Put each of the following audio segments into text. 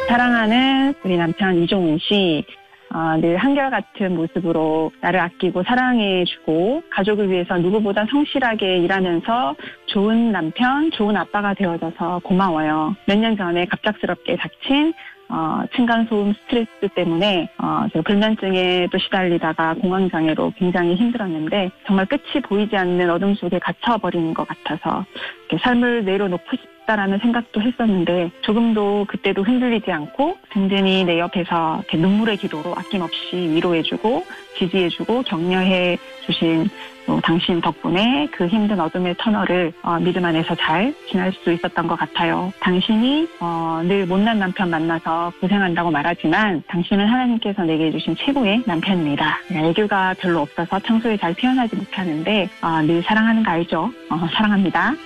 사랑하는 우리 남편 이종훈 씨, 늘 한결같은 모습으로 나를 아끼고 사랑해주고 가족을 위해서 누구보다 성실하게 일하면서 좋은 남편, 좋은 아빠가 되어줘서 고마워요. 몇 년 전에 갑작스럽게 닥친 층간소음 스트레스 때문에 제가 불면증에도 시달리다가 공황장애로 굉장히 힘들었는데 정말 끝이 보이지 않는 어둠 속에 갇혀버린 것 같아서 삶을 내려놓고 싶다라는 생각도 했었는데 조금도 그때도 흔들리지 않고 든든히 내 옆에서 이렇게 눈물의 기도로 아낌없이 위로해주고 지지해주고 격려해 주신 당신 덕분에 그 힘든 어둠의 터널을 믿음 안에서 잘 지날 수 있었던 것 같아요. 당신이 늘 못난 남편 만나서 고생한다고 말하지만 당신은 하나님께서 내게 해주신 최고의 남편입니다. 애교가 별로 없어서 평소에 잘 표현하지 못하는데 늘 사랑하는 거 알죠? 사랑합니다.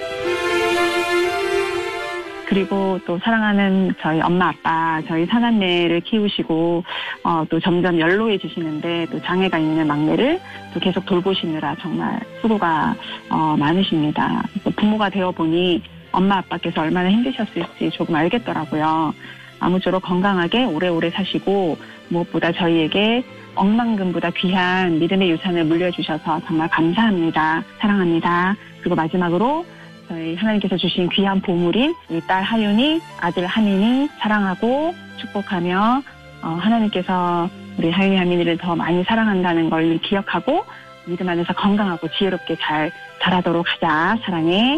그리고 또 사랑하는 저희 엄마 아빠, 저희 사남매를 키우시고 또 점점 연로해지시는데 또 장애가 있는 막내를 또 계속 돌보시느라 정말 수고가 많으십니다. 부모가 되어보니 엄마 아빠께서 얼마나 힘드셨을지 조금 알겠더라고요. 아무쪼록 건강하게 오래오래 사시고 무엇보다 저희에게 억만금보다 귀한 믿음의 유산을 물려주셔서 정말 감사합니다. 사랑합니다. 그리고 마지막으로 저희 하나님께서 주신 귀한 보물인 우리 딸 하윤이, 아들 하민이 사랑하고 축복하며 하나님께서 우리 하윤이 하민이를 더 많이 사랑한다는 걸 기억하고 믿음 안에서 건강하고 지혜롭게 잘 자라도록 하자. 사랑해.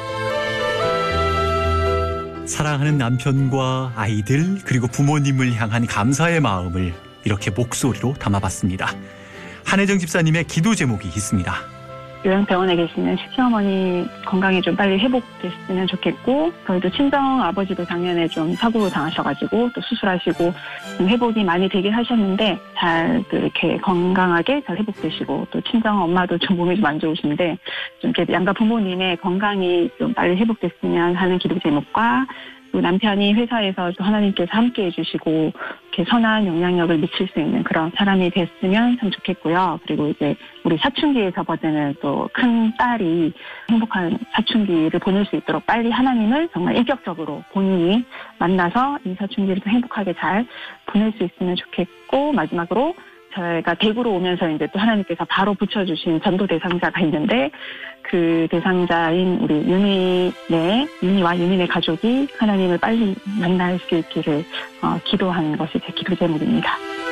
사랑하는 남편과 아이들 그리고 부모님을 향한 감사의 마음을 이렇게 목소리로 담아봤습니다. 한혜정 집사님의 기도 제목이 있습니다. 요양병원에 계시는 시어머니 건강이 좀 빨리 회복됐으면 좋겠고 저희도 친정 아버지도 작년에 좀 사고 당하셔가지고 또 수술하시고 회복이 많이 되긴 하셨는데 잘 이렇게 건강하게 잘 회복되시고 또 친정 엄마도 좀 몸이 좀 안 좋으신데 좀 이렇게 양가 부모님의 건강이 좀 빨리 회복됐으면 하는 기도 제목과 또 남편이 회사에서 또 하나님께서 함께 해주시고 이렇게 선한 영향력을 미칠 수 있는 그런 사람이 됐으면 참 좋겠고요. 그리고 이제 우리 사춘기에 접어드는 또 큰 딸이 행복한 사춘기를 보낼 수 있도록 빨리 하나님을 정말 인격적으로 본인이 만나서 이 사춘기를 또 행복하게 잘 보낼 수 있으면 좋겠고 마지막으로 저희가 대구로 오면서 이제 또 하나님께서 바로 붙여주신 전도 대상자가 있는데 그 대상자인 우리 윤희와 윤희네 가족이 하나님을 빨리 만날 수 있기를 기도하는 것이 제 기도 제목입니다.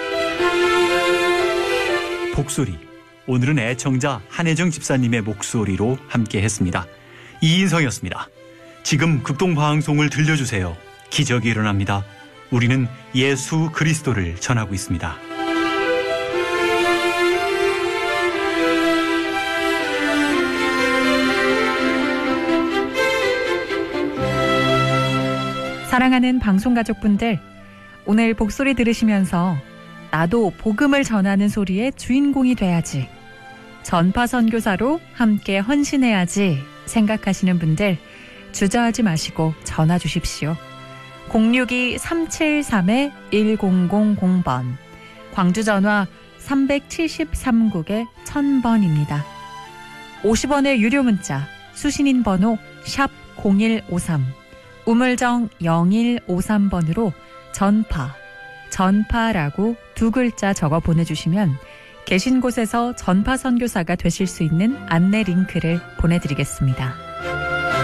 복소리. 오늘은 애청자 한혜정 집사님의 목소리로 함께 했습니다. 이인성이었습니다. 지금 극동방송을 들려주세요. 기적이 일어납니다. 우리는 예수 그리스도를 전하고 있습니다. 사랑하는 방송가족분들, 오늘 복소리 들으시면서 나도 복음을 전하는 소리의 주인공이 돼야지, 전파선교사로 함께 헌신해야지 생각하시는 분들 주저하지 마시고 전화 주십시오. 062-373-1000번, 광주 전화 373국에 1000번입니다. 50원의 유료 문자, 수신인 번호 샵 0153, 우물정 0153번으로 전파라고 두 글자 적어 보내주시면 계신 곳에서 전파 선교사가 되실 수 있는 안내 링크를 보내드리겠습니다.